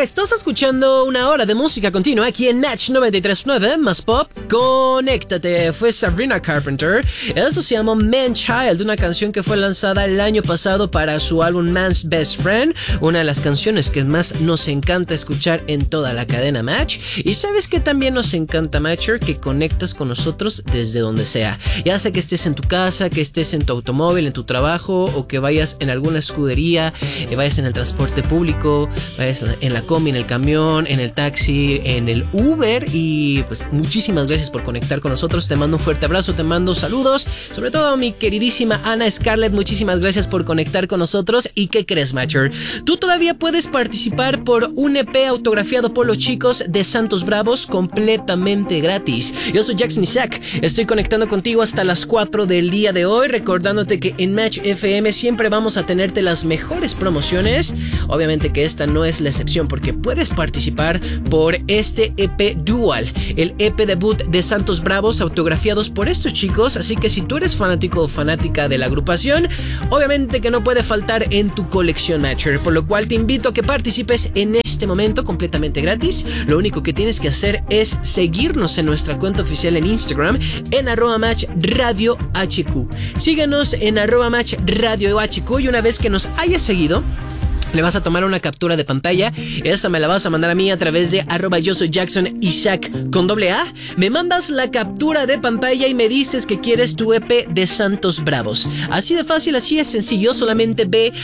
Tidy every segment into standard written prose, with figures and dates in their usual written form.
Estás escuchando una hora de música continua aquí en Match 93.9 más pop. Conéctate. Fue Sabrina Carpenter. Eso se llama Man Child, una canción que fue lanzada el año pasado para su álbum Man's Best Friend, una de las canciones que más nos encanta escuchar en toda la cadena Match. Y sabes que también nos encanta, Matcher, que conectas con nosotros desde donde sea, ya sea que estés en tu casa, que estés en tu automóvil, en tu trabajo, o que vayas en alguna escudería, vayas en el transporte público, vayas en la combi, en el camión, en el taxi, en el Uber. Y pues muchísimas gracias por conectar con nosotros. Te mando un fuerte abrazo, te mando saludos, sobre todo a mi queridísima Ana Scarlett. Muchísimas gracias por conectar con nosotros. ¿Y qué crees, Matcher? Tú todavía puedes participar por un EP autografiado por los chicos de Santos Bravos completamente gratis. Yo soy Jackson Isaac, estoy conectando contigo hasta las 4 del día de hoy, recordándote que en Match FM siempre vamos a tenerte las mejores promociones. Obviamente que esta no es la excepción, porque puedes participar por este EP Dual, el EP debut de Santos Bravos autografiados por estos chicos. Así que si tú eres fanático o fanática de la agrupación, obviamente que no puede faltar en tu colección, Matcher, por lo cual te invito a que participes en este momento completamente gratis. Lo único que tienes que hacer es seguirnos en nuestra cuenta oficial en Instagram en @matchradiohq. Síguenos en @matchradiohq y una vez que nos hayas seguido, le vas a tomar una captura de pantalla. Esa me la vas a mandar a mí a través de yo soy Jackson Isaac con AA. Me mandas la captura de pantalla y me dices que quieres tu EP de Santos Bravos. Así de fácil, así de sencillo. Solamente ve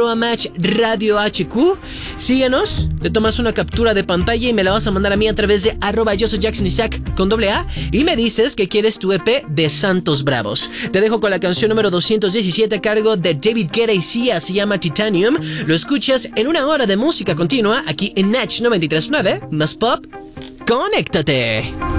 @matchradiohq. Síguenos, le tomas una captura de pantalla y me la vas a mandar a mí a través de yo soy Jackson Isaac con AA. Y me dices que quieres tu EP de Santos Bravos. Te dejo con la canción número 217 a cargo de David Guetta y Sia. Se llama Titanium. Lo escuchas en una hora de música continua aquí en Match 93.9 más pop. ¡Conéctate!